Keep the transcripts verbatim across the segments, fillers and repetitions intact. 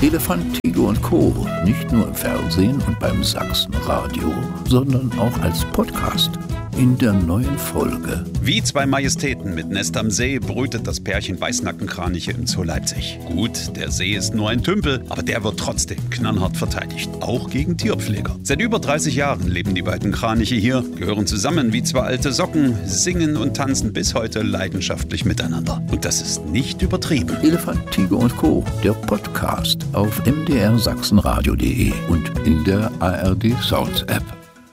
Elefant, Tiger und Co. Nicht nur im Fernsehen und beim Sachsenradio, sondern auch als Podcast. In der neuen Folge. Wie zwei Majestäten mit Nest am See brütet das Pärchen Weißnackenkraniche im Zoo Leipzig. Gut, der See ist nur ein Tümpel, aber der wird trotzdem knallhart verteidigt. Auch gegen Tierpfleger. Seit über dreißig Jahren leben die beiden Kraniche hier, gehören zusammen wie zwei alte Socken, singen und tanzen bis heute leidenschaftlich miteinander. Und das ist nicht übertrieben. Elefant, Tiger und Co. Der Podcast auf m d r sachsenradio punkt de und in der A R D Sounds App.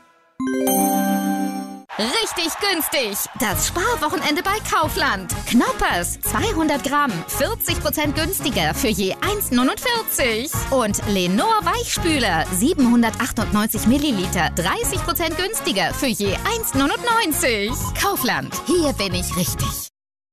Richtig günstig! Das Sparwochenende bei Kaufland. Knoppers, zweihundert Gramm, vierzig Prozent günstiger für je eins neunundvierzig. Und Lenor Weichspüler, siebenhundertachtundneunzig Milliliter, dreißig Prozent günstiger für je eins neunundneunzig. Kaufland, hier bin ich richtig.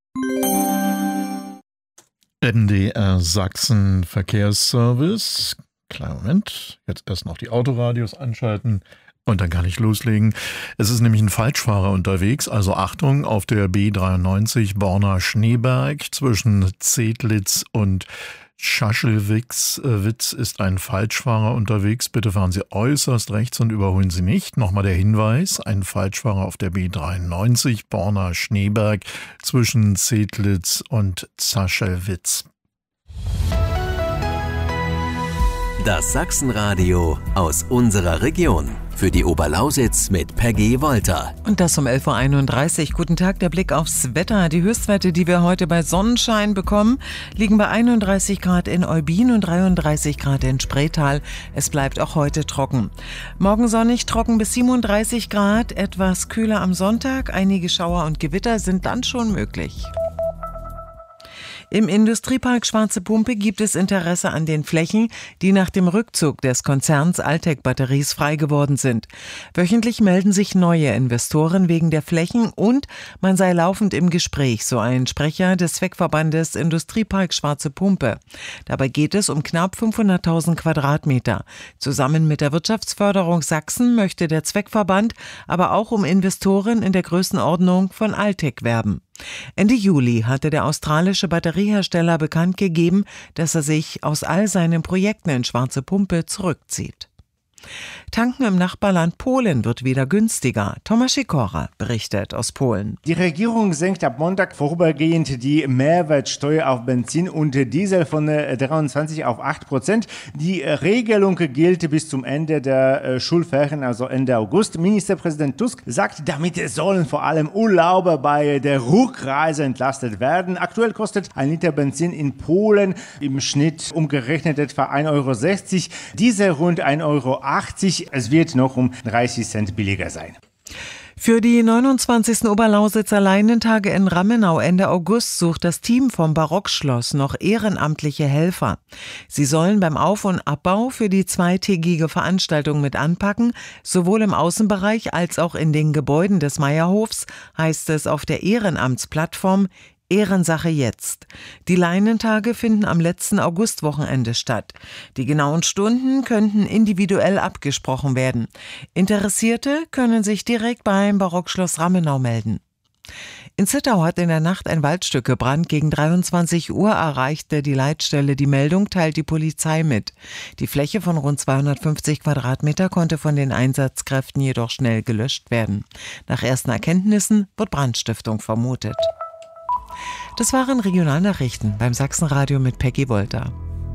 M D R Sachsen Verkehrsservice. Kleinen Moment, jetzt erst noch die Autoradios anschalten. Und dann kann ich loslegen. Es ist nämlich ein Falschfahrer unterwegs, also Achtung, auf der B dreiundneunzig Borna-Schneeberg zwischen Zedlitz und Schaschelwitz Witz ist ein Falschfahrer unterwegs. Bitte fahren Sie äußerst rechts und überholen Sie nicht. Nochmal der Hinweis, ein Falschfahrer auf der B dreiundneunzig Borna-Schneeberg zwischen Zedlitz und Zaschelwitz. Das Sachsenradio aus unserer Region. Für die Oberlausitz mit Peggy Wolter. Und das um elf Uhr einunddreißig. Guten Tag, der Blick aufs Wetter. Die Höchstwerte, die wir heute bei Sonnenschein bekommen, liegen bei einunddreißig Grad in Eubin und dreiunddreißig Grad in Spreetal. Es bleibt auch heute trocken. Morgen sonnig, trocken bis siebenunddreißig Grad, etwas kühler am Sonntag. Einige Schauer und Gewitter sind dann schon möglich. Im Industriepark Schwarze Pumpe gibt es Interesse an den Flächen, die nach dem Rückzug des Konzerns Altec Batteries frei geworden sind. Wöchentlich melden sich neue Investoren wegen der Flächen und man sei laufend im Gespräch, so ein Sprecher des Zweckverbandes Industriepark Schwarze Pumpe. Dabei geht es um knapp fünfhunderttausend Quadratmeter. Zusammen mit der Wirtschaftsförderung Sachsen möchte der Zweckverband aber auch um Investoren in der Größenordnung von Altec werben. Ende Juli hatte der australische Batteriehersteller bekannt gegeben, dass er sich aus all seinen Projekten in Schwarze Pumpe zurückzieht. Tanken im Nachbarland Polen wird wieder günstiger. Thomas Sikora berichtet aus Polen. Die Regierung senkt ab Montag vorübergehend die Mehrwertsteuer auf Benzin und Diesel von dreiundzwanzig auf acht Prozent. Die Regelung gilt bis zum Ende der Schulferien, also Ende August. Ministerpräsident Tusk sagt, damit sollen vor allem Urlauber bei der Rückreise entlastet werden. Aktuell kostet ein Liter Benzin in Polen im Schnitt umgerechnet etwa ein Euro sechzig, Diesel rund ein Euro achtzig. Es wird noch um dreißig Cent billiger sein. Für die neunundzwanzigsten Oberlausitzer Leinentage in Rammenau Ende August sucht das Team vom Barockschloss noch ehrenamtliche Helfer. Sie sollen beim Auf- und Abbau für die zweitägige Veranstaltung mit anpacken, sowohl im Außenbereich als auch in den Gebäuden des Meierhofs, heißt es auf der Ehrenamtsplattform Ehrensache jetzt. Die Leinentage finden am letzten Augustwochenende statt. Die genauen Stunden könnten individuell abgesprochen werden. Interessierte können sich direkt beim Barockschloss Rammenau melden. In Zittau hat in der Nacht ein Waldstück gebrannt. Gegen dreiundzwanzig Uhr erreichte die Leitstelle die Meldung, teilt die Polizei mit. Die Fläche von rund zweihundertfünfzig Quadratmeter konnte von den Einsatzkräften jedoch schnell gelöscht werden. Nach ersten Erkenntnissen wird Brandstiftung vermutet. Das waren Regionalnachrichten beim Sachsenradio mit Peggy Wolter.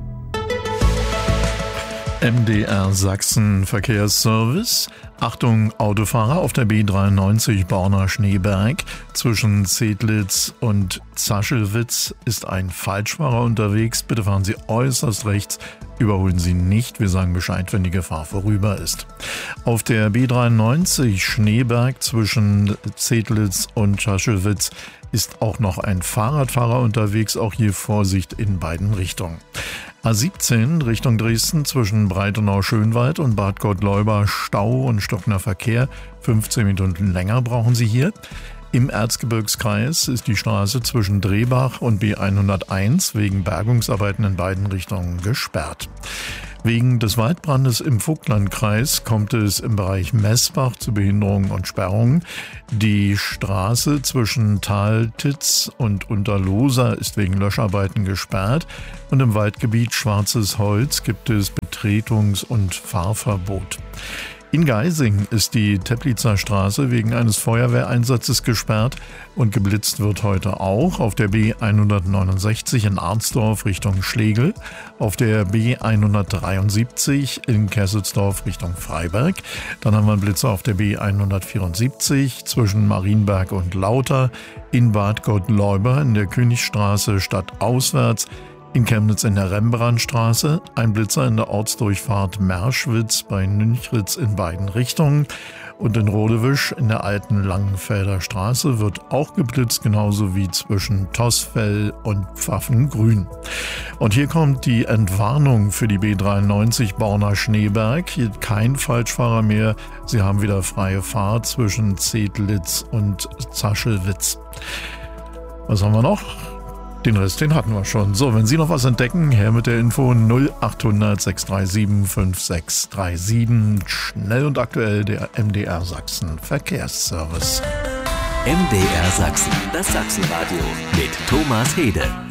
M D R Sachsen Verkehrsservice. Achtung, Autofahrer auf der B dreiundneunzig Borna-Schneeberg. Zwischen Zedlitz und Zaschelwitz ist ein Falschfahrer unterwegs. Bitte fahren Sie äußerst rechts. Überholen Sie nicht. Wir sagen Bescheid, wenn die Gefahr vorüber ist. Auf der B dreiundneunzig Schneeberg zwischen Zedlitz und Zaschelwitz ist auch noch ein Fahrradfahrer unterwegs. Auch hier Vorsicht in beiden Richtungen. A siebzehn Richtung Dresden zwischen Breitenau-Schönwald und Bad Gottleuba Stau und stockender Verkehr. fünfzehn Minuten länger brauchen Sie hier. Im Erzgebirgskreis ist die Straße zwischen Drehbach und B hunderteins wegen Bergungsarbeiten in beiden Richtungen gesperrt. Wegen des Waldbrandes im Vogtlandkreis kommt es im Bereich Messbach zu Behinderungen und Sperrungen. Die Straße zwischen Taltitz und Unterlosa ist wegen Löscharbeiten gesperrt und im Waldgebiet Schwarzes Holz gibt es Betretungs- und Fahrverbot. In Geising ist die Teplitzer Straße wegen eines Feuerwehreinsatzes gesperrt und geblitzt wird heute auch auf der B hundertneunundsechzig in Arnsdorf Richtung Schlegel, auf der B hundertdreiundsiebzig in Kesselsdorf Richtung Freiberg. Dann haben wir einen Blitzer auf der B hundertvierundsiebzig zwischen Marienberg und Lauter, in Bad Gottleuba in der Königstraße stadtauswärts, in Chemnitz in der Rembrandtstraße, ein Blitzer in der Ortsdurchfahrt Merschwitz bei Nünchritz in beiden Richtungen und in Rodewisch in der alten Langenfelder Straße wird auch geblitzt, genauso wie zwischen Tossfell und Pfaffengrün. Und hier kommt die Entwarnung für die B dreiundneunzig Borna-Schneeberg. Hier kein Falschfahrer mehr. Sie haben wieder freie Fahrt zwischen Zedlitz und Zaschelwitz. Was haben wir noch? Den Rest, den hatten wir schon. So, wenn Sie noch was entdecken, her mit der Info null achthundert sechs drei sieben fünf sechs drei sieben. Schnell und aktuell der M D R Sachsen Verkehrsservice. M D R Sachsen, das Sachsenradio mit Thomas Hede.